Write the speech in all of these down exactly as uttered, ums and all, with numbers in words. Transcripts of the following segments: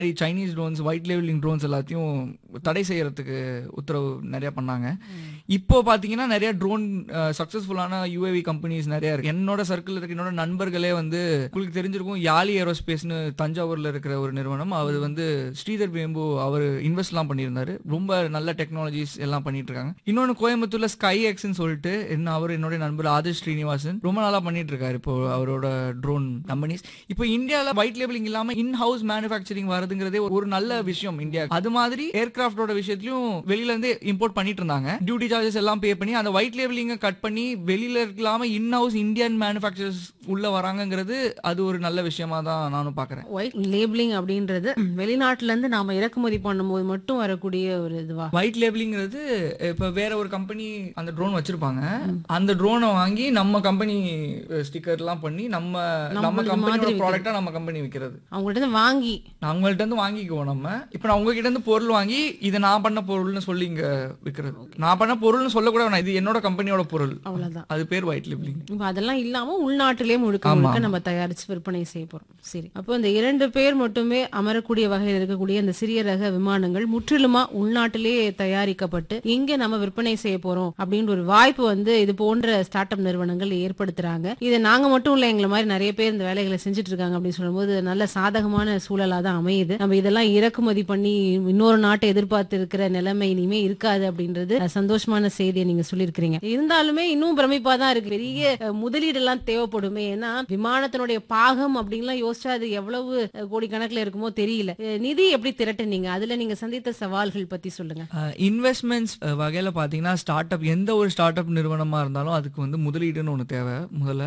Chinese drones, white labelling drones எல்லாத்தையும் தடை செய்யறதுக்கு உத்தரவு நிறைய பண்ணாங்க. இப்போ பாத்தீங்கன்னா நிறைய ட்ரோன் சக்சஸ்ஃபுல்லான யூஏவி கம்பெனிஸ் நிறைய இருக்கு. என்னோட சர்க்கிள் இருக்க என்னோட நண்பர்களே வந்து உங்களுக்கு தெரிஞ்சிருக்கும், யாலி ஏரோஸ்பேஸ்னு தஞ்சாவூர்ல இருக்கிற ஒரு நிறுவனம். அவர் வந்து ஸ்ரீதர் வேம்பு அவர் இன்வெஸ்ட்லாம் பண்ணியிருந்தாரு. ரொம்ப நல்ல டெக்னாலஜிஸ் எல்லாம் பண்ணிட்டு இருக்காங்க. இன்னொன்னு கோயம்புத்தூர்ல ஸ்கை எக்ஸ்ன்னு சொல்லிட்டு என்ன அவர் என்னோட நண்பர் ஆதிஷ் ஸ்ரீனிவாசன் ரொம்ப நாளா பண்ணிட்டு இருக்காரு இப்போ அவரோட ட்ரோன் கம்பெனிஸ். இப்போ இந்தியாவில் ஒயிட் லேபிளிங் இல்லாம இன் ஹவுஸ் மேனுஃபேக்சரிங் வருதுங்கிறதே ஒரு நல்ல விஷயம் இந்தியா. அது மாதிரி ஏர்கிராஃப்டோட விஷயத்திலயும் வெளியில இருந்து இம்போர்ட் பண்ணிட்டு இருந்தாங்க. டியூட்டி சார்ஜஸ் எல்லாம் பே பண்ணி அந்த ஒயிட் லேபிளிங்க கட் பண்ணி வெளியில இல்லாம இன் ஹவுஸ் இந்தியன் மேனுஃபேக்சரர்ஸ் உள்ள வராங்கிறது அது ஒரு நல்ல விஷயமா தான் நானும் பாக்குறேன். ஒயிட் லேபிளிங் அப்படின்றது வெளிநாட்டுல இருந்து நாம இறக்குமதி பண்ணும்போது மட்டும் வரக்கூடிய ஒரு இதுவா? ஒயிட் லேபிளிங்கிறது இப்ப வேற ஒரு கம்பெனி அந்த ட்ரோன் வச்சிருப்பாங்க. அந்த ட்ரோனை வாங்கி நம்ம கம்பெனி ஸ்டிக்கர் எல்லாம் பண்ணி நம்ம நம்ம கம்பெனியோட ப்ராடக்ட்டா நம்ம கம்பெனி விக்கிறது. அவங்கள்ட்ட இருந்து வாங்கி அவங்கள்ட்ட இருந்து வாங்கிக்குவோம். நம்ம இப்ப நான் உங்ககிட்ட இருந்து பொருள் வாங்கி இதை நான் பண்ண பொருள்னு சொல்லி இங்க விக்கிறது. நான் பண்ண பொருள்னு சொல்லக்கூட வேணாம், இது என்னோட கம்பெனியோட பொருள், அவ்வளவுதான். அது பேர் ஒயிட் லேபிளிங். இப்ப அதெல்லாம் இல்லாம உள்நாட்டிலே முழுக்க முழுக்க நம்ம தயாரிச்சு விற்பனை செய்ய போறோம். சரி, அப்போ இந்த இரண்டு பேர் மட்டுமே அமரக்கூடிய வகையில் இருக்கக்கூடிய இந்த சிறிய ரக விமானங்கள் முற்றிலுமா உள்நாட்டிலே தயாரிக்கப்பட்டு இங்க நம்ம விற்பனை செய்ய போறோம் அப்படின்ற ஒரு வாய்ப்பு வந்து இது போன்ற ஸ்டார்ட் அப் நிறுவனங்கள் ஏற்படுத்துறாங்க. இதை நாங்க மட்டும் இல்ல, எங்களை மாதிரி நிறைய பேர் இந்த வேலைகளை செஞ்சுட்டு இருக்காங்க அப்படின்னு சொல்லும்போது நல்ல சாதகமான சூழலா தான் அமையுது. நம்ம இதெல்லாம் இறக்குமதி பண்ணி இன்னொரு நாட்டை எதிர்பார்த்து இருக்கிற நிலைமை இனிமே இருக்காது அப்படின்றது சந்தோஷமான செய்தியை நீங்க சொல்லியிருக்கிறீங்க. இருந்தாலுமே இன்னும் பிரமிப்பா தான் இருக்கு. பெரிய முதலீடு எல்லாம் தேவைப்படுமே. ஏன்னா விமானத்தினுடைய பாகம் அப்படின்லாம் யோசிச்சா அது எவ்வளவு கோடிக்கணக்கில் இருக்குமோ தெரியல. நிதி எப்படி திரட்டுனீங்க? அதுல நீங்க சந்தித்த சவால்கள் பத்தி சொல்லுங்க. இன்வெஸ்ட்மெண்ட்ஸ் வகையில பாத்தீங்கன்னா ஸ்டார்ட் அப் எந்த ஒரு ஸ்டார்ட் அப் நிறுவனமா இருந்தாலும் அதுக்கு வந்து முதலீடுன்னு ஒண்ணு தேவை. முதல்ல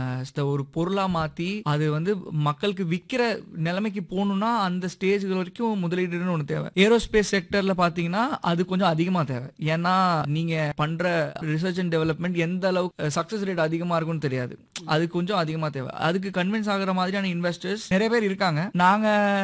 ஒரு பொருளா மாத்தி அது வந்து மக்களுக்கு விக்கிற நிலைமைக்கு போகணும்னா அந்த ஸ்டேஜ்கள் வரைக்கும் முதலீடுன்னு ஒண்ணு தேவை. ஏரோஸ்பேஸ் செக்டர்ல பாத்தீங்கன்னா அது கொஞ்சம் அதிகமா தேவை. ஏன்னா நீங்க பண்ற ரிசர்ச் அண்ட் டெவலப்மெண்ட் எந்த அளவுக்கு சக்சஸ் ரேட் அதிகமா இருக்கும்னு தெரியாது. அது கொஞ்சம் அதிகமா தேவை. அதுக்கு கன்வின்ஸ் ஆகுற மாதிரியான இன்வெஸ்டர்ஸ் நிறைய பேர் இருக்காங்க. நாங்க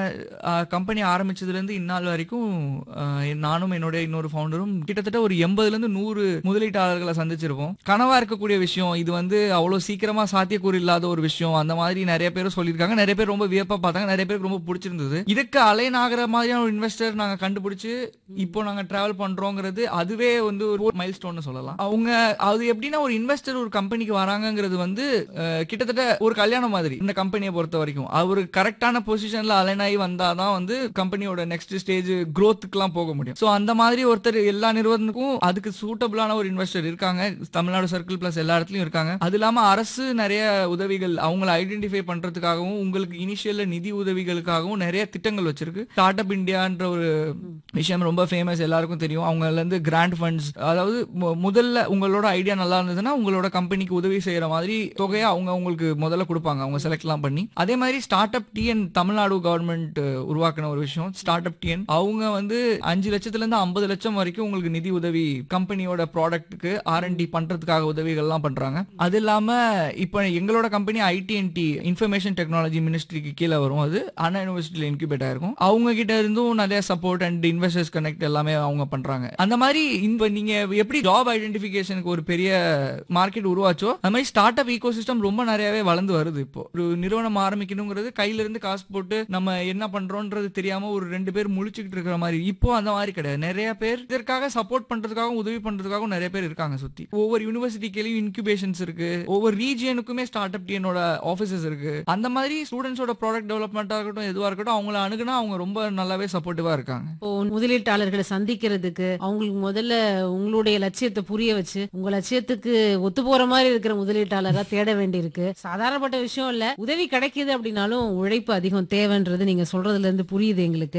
கம்பெனி ஆரம்பிச்சதுல இருந்து இந்நாள் வரைக்கும் நானும் என்னோட இன்னொரு ஃபவுண்டரும் கிட்டத்தட்ட ஒரு எண்பதுல இருந்து நூறு முதலீட்டாளர்களை சந்திச்சிருப்போம். கனவா இருக்கக்கூடிய விஷயம் இது வந்து அவ்வளவு சீக்கிரமா சாத்தியக்கூறு இல்லாத ஒரு விஷயம். அந்த மாதிரி நிறைய பேர் சொல்லியிருக்காங்க. நிறைய பேர் ரொம்ப வியப்பா பார்த்தாங்க. நிறைய பேருக்கு ரொம்ப பிடிச்சிருந்தது. இதுக்கு அலைன் ஆகிற மாதிரியான ஒரு இன்வெஸ்டர் நாங்க கண்டுபிடிச்சு இப்போ நாங்க டிராவல் பண்றோங்கிறது அதுவே வந்து ஒரு மைல் ஸ்டோன் சொல்லலாம். அவங்க அது எப்படின்னா ஒரு இன்வெஸ்டர் ஒரு கம்பெனிக்கு வராங்கிறது வந்து கிட்டத்தட்ட ஒரு கல்யாணம் மாதிரி. இந்த கம்பெனியை பொறுத்த வரைக்கும் அவர் கரெக்டான பொசிஷன்ல அலைன் ஆகி வந்தாதான் வந்து கம்பெனியோட நெக்ஸ்ட் ஸ்டேஜ் growthக்குலாம் போக முடியும். சோ அந்த மாதிரி ஒருத்தர் எல்லா நிறுவனத்துக்கும் அதுக்கு சூட்டபிளான ஒரு இன்வெஸ்டர் இருக்காங்க. தமிழ்நாடு சர்க்கிள் பிளஸ் எல்லா இடத்துலயும் இருக்காங்க. அது இல்லாம அரசு நிறைய உதவிகள் அவங்களை ஐடென்டிஃபை பண்றதுக்காகவும் உங்களுக்கு இனிஷியல் நிதி உதவிகளுக்காகவும் நிறைய திட்டங்கள் வச்சிருக்கு. ஸ்டார்ட் அப் இந்தியான்ற ஒரு விஷயம் ரொம்ப ஃபேமஸ், எல்லாருக்கும் தெரியும். அவங்கல இருந்து கிராண்ட் ஃபண்ட்ஸ், அதாவது முதல்ல உங்களோட ஐடியா நல்லா இருந்ததுன்னா உங்களோட கம்பெனிக்கு உதவி செய்யற மாதிரி தொகையை அவங்க உங்களுக்கு முதல்ல கொடுப்பாங்க, அவங்க செலக்ட் எல்லாம் பண்ணி. அதே மாதிரி start up TN Tamil Nadu government உருவாக்கின ஒரு விஷயம் ஸ்டார்ட் அப் டிஎன். அவங்க வந்து அஞ்சு லட்சத்துல இருந்து ஐம்பது லட்சம் வரைக்கும் உங்களுக்கு நிதி உதவி கம்பெனியோட ப்ராடக்ட்டுக்கு ஆர் அண்ட் டி பண்றதுக்காக உதவிகள் எல்லாம் பண்றாங்க. அது இல்லாம இப்ப எங்களோட கம்பெனி ஐடிஎன்டி இன்ஃபர்மேஷன் டெக்னாலஜி மினிஸ்ட்ரிக்கு கீழே வரும். அது அண்ணா யூனிவர்சிட்டியில இன்குபேட் ஆயிருக்கும். அவங்க கிட்ட இருந்தும் நிறைய சப்போர்ட் அண்ட் இன்வெஸ்டர்ஸ் கனெக்ட் எல்லாமே அவங்க பண்றாங்க. அந்த மாதிரி இப்ப நீங்க எப்படி ஜாப் ஐடென்டிஃபிகேஷனுக்கு ஒரு பெரிய மார்க்கெட் உருவாச்சோ அந்த மாதிரி ஸ்டார்ட் அப் ஈகோ சிஸ்டம் ரொம்ப நிறையவே வளர்ந்து வருது. இப்போ ஒரு நிறுவனம் ஆரம்பிக்கணுங்கிறது கையில இருந்து காசு போட்டு நம்ம என்ன பண்றோம்ன்றது தெரியாம ஒரு ரெண்டு பேர் முழிச்சுக்கிட்டு இருக்கிற மாதிரி. இப்போ அந்த மாதிரி கிடையாது. நிறைய பேர் இதற்காக சப்போர்ட் பண்றதுக்காகவும் உதவி பண்றதுக்காகவும் நிறைய பேர் இருக்காங்க சுத்தி. ஒவ்வொரு யூனிவர்சிட்டிக்கும் இன்குபேஷன்ஸ் இருக்கு. ஒவ்வொரு ரீஜியனுக்குமே ஸ்டார்ட் அப் டிஎனோட ஆபீசஸ் இருக்கு. அந்த மாதிரி ஸ்டூடெண்ட்ஸோட ப்ராடக்ட் டெவலப்மெண்டா இருக்கட்டும் எதுவா இருக்கட்டும் அவங்கள அணுகுனா அவங்க ரொம்ப நல்லாவே சப்போர்ட்டிவா இருக்காங்க. முதலீட்டாளர்களை சந்திக்கிறதுக்கு அவங்களுக்கு முதல்ல உங்களுடைய லட்சியத்தை புரிய வச்சு உங்க லட்சியத்துக்கு ஒத்து போற மாதிரி இருக்கிற முதலீட்டாளரா தேட வேண்டி இருக்கு. சாதாரணப்பட்ட விஷயம் இல்ல. உதவி கிடைக்குது அப்படின்னாலும் உழைப்பு அதிகம் தேவைன்றது நீங்க சொல்றதுல இருந்து புரியுது எங்களுக்கு.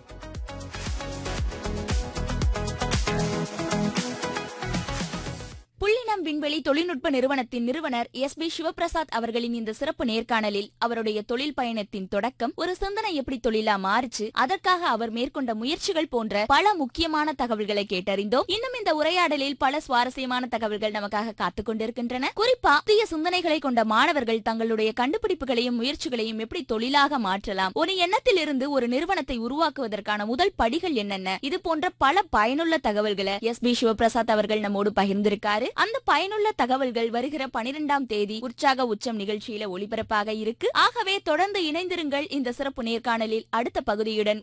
புள்ளினம் விண்வெளி தொழில்நுட்ப நிறுவனத்தின் நிறுவனர் எஸ் பி சிவபிரசாத் அவர்களின் இந்த சிறப்பு நேர்காணலில் அவருடைய தொழில் பயணத்தின் தொடக்கம், ஒரு சிந்தனை எப்படி தொழிலா மாறிச்சு, அதற்காக அவர் மேற்கொண்ட முயற்சிகள் போன்ற பல முக்கியமான தகவல்களை கேட்டறிந்தோம். இன்னும் இந்த உரையாடலில் பல சுவாரஸ்யமான தகவல்கள் நமக்காக காத்துக் கொண்டிருக்கின்றன. குறிப்பா புதிய சிந்தனைகளை கொண்ட மாணவர்கள் தங்களுடைய கண்டுபிடிப்புகளையும் முயற்சிகளையும் எப்படி தொழிலாக மாற்றலாம், ஒரு எண்ணத்தில் இருந்து ஒரு நிறுவனத்தை உருவாக்குவதற்கான முதல் படிகள் என்னென்ன, இது போன்ற பல பயனுள்ள தகவல்களை எஸ் பி சிவபிரசாத் அவர்கள் நம்மோடு பகிர்ந்திருக்காரு. அந்த பயனுள்ள தகவல்கள் வருகிற பனிரெண்டாம் தேதி உற்சாக உச்சம் நிகழ்ச்சியில ஒளிபரப்பாக இருக்கு. ஆகவே தொடர்ந்து இணைந்திருங்கள் இந்த சிறப்பு நேர்காணலில் அடுத்த பகுதியுடன்.